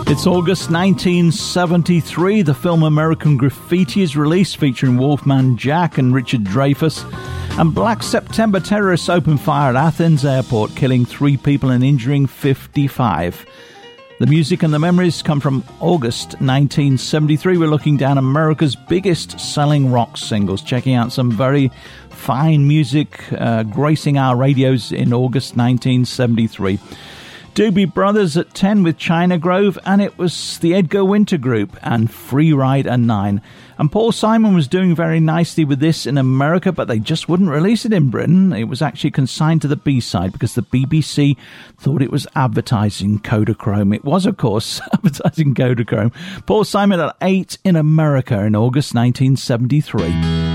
It's August 1973. The film American Graffiti is released, featuring Wolfman Jack and Richard Dreyfuss. And Black September terrorists opened fire at Athens airport, killing 3 people and injuring 55. The music and the memories come from August 1973. We're looking down America's biggest selling rock singles, checking out some very fine music gracing our radios in August 1973. Doobie Brothers at 10 with China Grove, and it was the Edgar Winter Group and Free Ride at 9. And Paul Simon was doing very nicely with this in America, but they just wouldn't release it in Britain. It was actually consigned to the B-side because the BBC thought it was advertising Kodachrome. It was, of course, advertising Kodachrome. Paul Simon at 8 in America in August 1973.